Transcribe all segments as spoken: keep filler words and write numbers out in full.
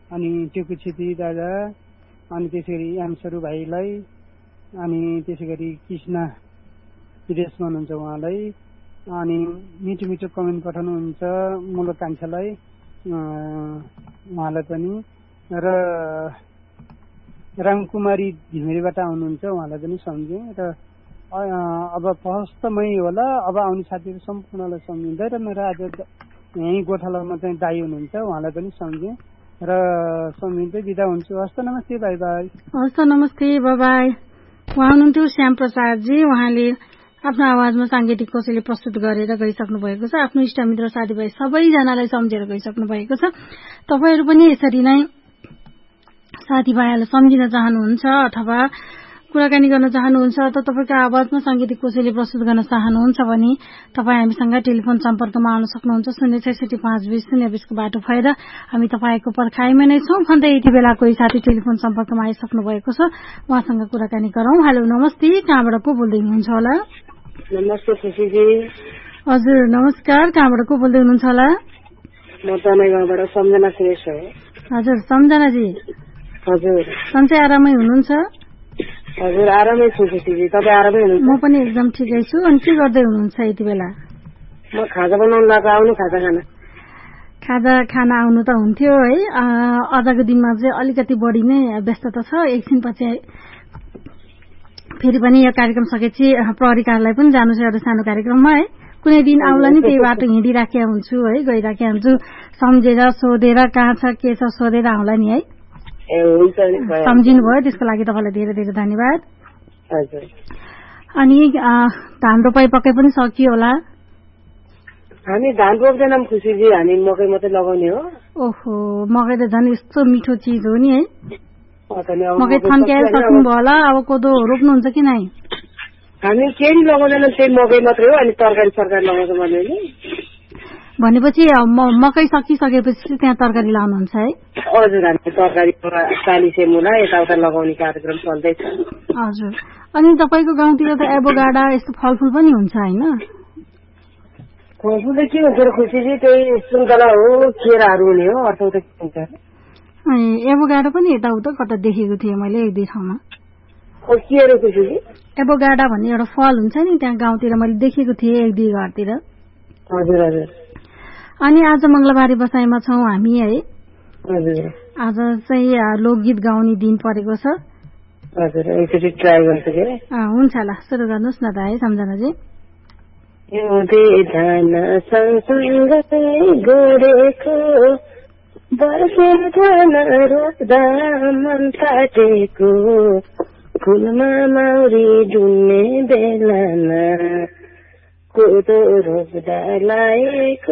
अनि टेकु छेत्री दादा, अनि त्यसै गरी यामसरू भाइलाई, अनि त्यसै गरी कृष्ण विदेशमा हुनुहुन्छ उहाँलाई, अनि मिठो मिठो कमेन्ट पठाउनुहुन्छ मुलक कान्छालाई उहाँलाई पनि, र रामकुमारी झिमिरेबाट आउनुहुन्छ उहाँलाई पनि सम्झेँ। र अब फर्स्टमै होला, अब आउने साथीहरू सम्पूर्णलाई सम्झिँदै र मेरो आज यहीँ गोठालामा चाहिँ दाई हुनुहुन्छ उहाँलाई पनि सम्झेँ र सम्झिँदै बिदा हुन्छु। हस्त नमस्ते, बाई बाई। हस्त नमस्ते, बाई बाई। उहाँ हुनुहुन्थ्यो श्याम प्रसादजी। उहाँले आफ्नो आवाजमा साङ्गीतिक कोसेली प्रस्तुत गरेर गइसक्नु भएको छ। आफ्नो इष्टमित्र साथीभाइ सबैजनालाई सम्झेर गइसक्नु भएको छ। तपाईहरू पनि यसरी नै साथीभाइहरूलाई सम्झिन चाहनुहुन्छ अथवा कुराकानी गर्न चाहनुहुन्छ त तपाईँको आवाजमा साङ्गीतिक कोसेली प्रस्तुत गर्न चाहनुहुन्छ भने तपाईँ हामीसँग टेलिफोन सम्पर्कमा आउन सक्नुहुन्छ। शून्य छैसठी पाँच बिस शून्य बिसको बाटो भएर हामी तपाईँको पर्खाइमा नै छौँ भन्दै यति बेला कोही साथी टेलिफोन सम्पर्कमा आइसक्नु भएको छ। उहाँसँग कुराकानी गरौँ। हेलो, नमस्ते। कहाँबाट को बोल्दै हुनुहुन्छ होला? नमस्ते खुसीजी। हजुर नमस्कार। कहाँबाट को बोल्दै हुनुहुन्छ होला? म तनैगाउँबाट सम्झना श्रेष्ठ हो। हजुर सम्झनाजी। हजुर सन्चै आरामै हुनुहुन्छ? हजुर आरामै छु खुसीजी। तपाईँ आरामै हुनुहुन्छ? म पनि एकदम ठिकै छु। अनि के गर्दै हुनुहुन्छ यति बेला? म खाजा बनाउनु लाग्यो। आउनु खाजा खाना। खाजा खाना आउनु त हुन्थ्यो है। आजको दिनमा चाहिँ अलिकति बढी नै व्यस्तता छ। एकछिनपछि फेरि पनि यो कार्यक्रम सकेपछि प्रहरी कार्यालय पनि जानु छ एउटा सानो कार्यक्रममा है। कुनै दिन आउला नि त्यही बाटो हिँडिराखेका हुन्छु है, गइराखेका हुन्छु। सम्झेर सोधेर कहाँ छ के छ सोधेर आउला नि है। सम्झिनु भयो त्यसको लागि तपाईँलाई धेरै धेरै धन्यवाद। अनि धान रोपाई पक्कै पनि सकियो होला? हामी धान रोप्दैनौँ खुसीजी, हामी मकै मात्रै लगाउने हो। ओहो, मकै त झन् यस्तो मिठो चिज हो नि है। मकै थन्क्याएर सक्नु भयो होला। अब कोदो रोप्नुहुन्छ कि नै? हामी केही लगाउँदैनौँ, त्यही मकै मात्रै हो। अनि तरकारी सरकारी लगाउँछ भने नि। भनेपछि मकै सकिसकेपछि त्यहाँ तरकारी लाउनुहुन्छ है? हजुर, हामी तरकारी चालिसे मुला यताउता लगाउने कार्यक्रम चल्दैछ। हजुर। अनि तपाईँको गाउँतिर त एभोगाडा यस्तो फलफुल पनि हुन्छ होइन? फलफुल त के हुन्छ र खुसीजी, त्यही सुन्तला हो, केराहरू हुने हो। अर्थ त के हुन्छ? एभोगाडा पनि यताउता कता देखेको थिएँ मैले एक दुई ठाउँमा। के अरे खुसीजी? एभोगाडा भन्ने एउटा फल हुन्छ नि त्यहाँ गाउँतिर मैले देखेको थिएँ एक दुई घरतिर। हजुर हजुर। अनि आज मंगलबारे बसाइमा छौँ हामी है। हजुर। आज चाहिँ लोकगीत गाउने दिन परेको छ। हजुर, एकचोटि ट्राई गर्छु के? हुन्छ ल, सुरु गर्नुहोस् न त है सम्झनाजी। हिउँदे धान सँगसँगै गोडेको बर्खे धान रोप्दा मन ताटेको फुलमा माउरी डुल्ने बेलामा कोदो रोप्दा लागेको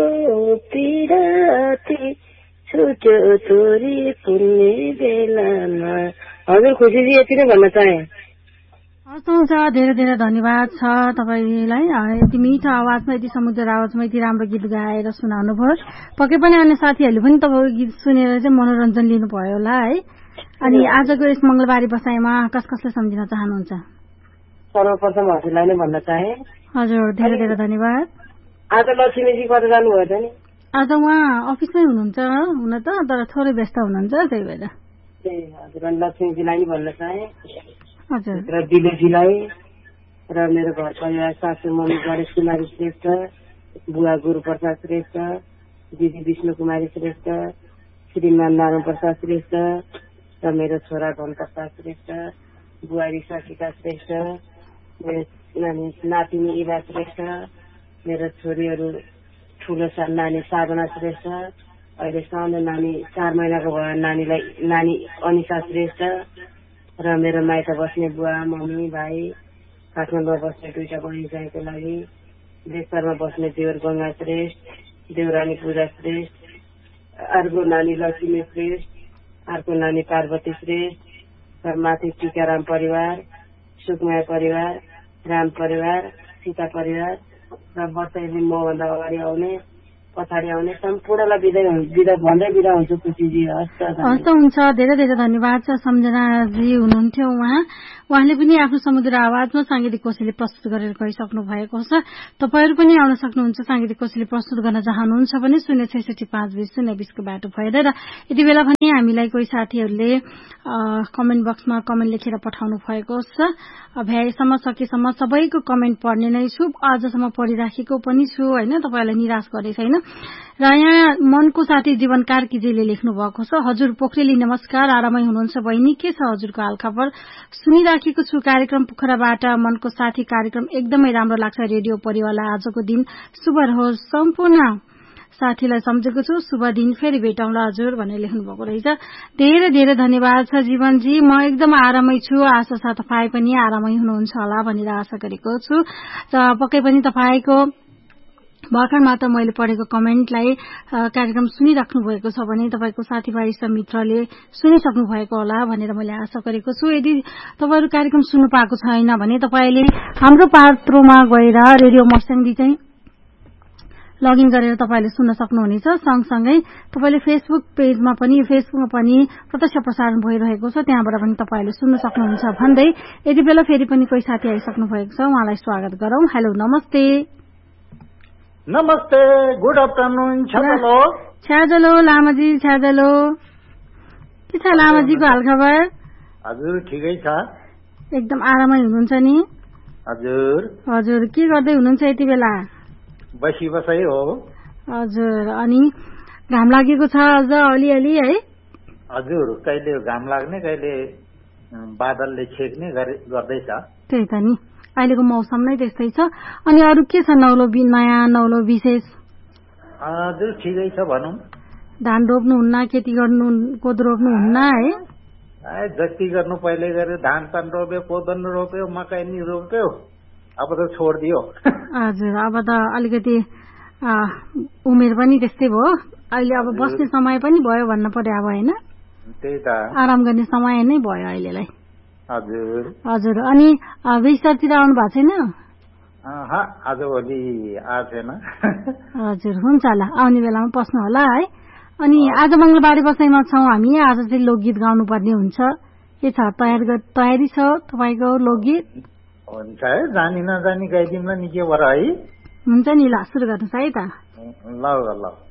पिराती छुट्यो तोरी फुल्ने बेलामा। हजुर खुसीजी, यति नै भन्न चाहे। हस् हुन्छ, धेरै धेरै धन्यवाद छ तपाईँलाई। यति मिठो आवाजमा, यति समुद्र आवाजमा यति राम्रो गीत गाएर सुनाउनु भयो। पक्कै पनि अन्य साथीहरूले पनि तपाईँको गीत सुनेर चाहिँ मनोरञ्जन लिनुभयो होला है। अनि आजको यस मंगलबारे बसाइमा कस कसले सम्झिन चाहनुहुन्छ? सर्वप्रथम हजुरलाई नै भन्न चाहे। हजुर, धेरै धेरै धन्यवाद। आज लक्ष्मीजी कता जानुभयो त नि? आज उहाँ अफिसमै हुनुहुन्छ हुन त, तर थोरै व्यस्त हुनुहुन्छ त्यही भएर। ए हजुर, लक्ष्मीजीलाई नै भन्न चाहे। हजुर। र दिलेजीलाई र मेरो घर परिवार सासू मम्मी गणेश कुमारी श्रेष्ठ, बुवा गुरु प्रसाद श्रेष्ठ, दिदी विष्णु कुमारी श्रेष्ठ, श्रीमान नारायण प्रसाद श्रेष्ठ र मेरो छोरा धन प्रसाद श्रेष्ठ, बुहारी ससिका श्रेष्ठ, मेरो नानी नातिनी इवा श्रेष्ठ, मेरो छोरीहरू ठुलो नानी साधना श्रेष्ठ, अहिले सानो नानी चार महिनाको भयो नानीलाई नानी अनिसा श्रेष्ठ, र मेरो माइत बस्ने बुवा मम्मी भाइ, काठमाडौँमा बस्ने दुईटा बहिनी चाहिएको लागि, देशरमा बस्ने देवर गंगा श्रेष्ठ, देवरानी पूजा श्रेष्ठ, अर्को नानी लक्ष्मी श्रेष्ठ, अर्को नानी पार्वती श्रेष्ठ, र माथि टीकाराम परिवार, सुकमाया परिवार, राम परिवार, सीता परिवार, र वर्षैले मभन्दा अगाडि आउने पछाडि आउने सम्पूर्णलाई बिदा बिदा भन्दै बिदा हुन्छु खुसीजी। हस् हस् हुन्छ, धेरै धेरै धन्यवाद छ। सम्झनाजी हुनुहुन्थ्यो उहाँ उहाँले पनि आफ्नो समुद्र आवाजमा साङ्गीतिक कोसेली प्रस्तुत गरेर गइसक्नु भएको छ। तपाईहरू पनि आउन सक्नुहुन्छ साङ्गीतिक कोसेली प्रस्तुत गर्न चाहनुहुन्छ भने शून्य छैसठी पाँच बिस शून्य बिसको बाटो भएर। र यति बेला पनि हामीलाई कोही साथीहरूले कमेन्ट बक्समा कमेन्ट लेखेर पठाउनु भएको छ। भ्याएसम्म सकेसम्म सबैको कमेन्ट पढ्ने नै छु, आजसम्म पढिराखेको पनि छु होइन, तपाईँलाई निराश गरे छैन। र यहाँ मनको साथी जीवन कार्कीजीले लेख्नु भएको छ। हजुर पोखरेली नमस्कार, आरामै हुनुहुन्छ बहिनी? के छ हजुरको हालखबर? सुनिराखेको छु कार्यक्रम पोखराबाट। मनको साथी कार्यक्रम एकदमै राम्रो लाग्छ। रेडियो परिवारलाई आजको दिन शुभ रहोस्। सम्पूर्ण साथीलाई सम्झेको छु, शुभ दिन, फेरि भेटौँला हजुर भनेर लेख्नु भएको रहेछ। धेरै धेरै धन्यवाद छ जीवनजी। म एकदम आरामै छु, आशा छ तपाईँ पनि आरामै हुनुहुन्छ होला भनेर आशा गरेको छु। र पक्कै पनि तपाईँको भर्खर मात्र मैले पढेको कमेन्टलाई कार्यक्रम सुनिराख्नु भएको छ भने तपाईँको साथीभाइ इष्ट मित्रले सुनिसक्नु भएको होला भनेर मैले आशा गरेको छु। यदि तपाईँहरू कार्यक्रम सुन्नु पाएको छैन भने तपाईँले हाम्रो पात्रोमा गएर रेडियो मर्स्याङ्दी चाहिँ लगइन गरेर तपाईँले सुन्न सक्नुहुनेछ। सँगसँगै तपाईँले फेसबुक पेजमा पनि फेसबुकमा पनि प्रत्यक्ष प्रसारण भइरहेको छ, त्यहाँबाट पनि तपाईँले सुन्न सक्नुहुन्छ भन्दै यति बेला फेरि पनि कोही साथी आइसक्नु भएको छ, उहाँलाई स्वागत गरौँ। हेलो, नमस्ते। नमस्ते, गुड आफ्टरनुन। छ्याजलो छ्याजलो लामाजी, छ्याजलो। के छ लामाजीको हालखबर? हजुर ठिकै छ, एकदम आरामै हुनुहुन्छ नि? हजुर। हजुर के गर्दै हुनुहुन्छ यति बेला? बसी बसाइ हो। हजुर, अनि घाम लागेको छ अझ अलिअलि है? हजुर, कहिले घाम लाग्ने कहिले बादलले छेक्ने गर्दैछ। त्यही त नि, अहिलेको मौसम नै त्यस्तै छ। अनि अरू के छ नौलो नयाँ नौलो विशेष? हजुर ठिकै छ भनौँ। धान रोप्नुहुन्न, खेती गर्नु, कोदो रोप्नुहुन्न है? जति गर्नु पहिले गऱ्यो, धान पान रोप्यो, कोदो रोप्यो, मकै नि रोप्यो, अब त छोडिदियो। हजुर, अब त अलिकति उमेर पनि त्यस्तै भयो, अहिले अब बस्ने समय पनि भयो भन्न पर्यो अब होइन? त्यही त, आराम गर्ने समय नै भयो अहिलेलाई। हजुर हजुर। अनि विस्तारतिर आउनु भएको छैन? आजभोलि आएको छैन। हजुर, हुन्छ होला, आउने बेलामा पस्नु होला है। अनि आज मंगलबारे बसाइमा छौँ हामी। आज चाहिँ लोकगीत गाउनु पर्ने हुन्छ। के छ तयार तयारी छ तपाईँको लोकगीत? हुन्छ है, जानी नजानी गाइदिउँला नि के भएर है। हुन्छ नि, ल सुरु गर्नुहोस् है त। ल ल